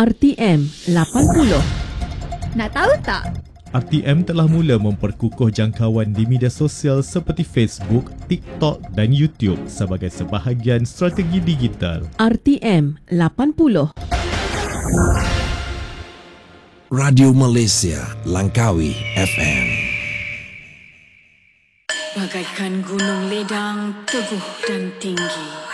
RTM 80. Nak tahu tak? RTM telah mula memperkukuh jangkauan di media sosial seperti Facebook, TikTok dan YouTube sebagai sebahagian strategi digital. RTM 80. Radio Malaysia, Langkawi FM. Bagaikan gunung ledang, teguh dan tinggi.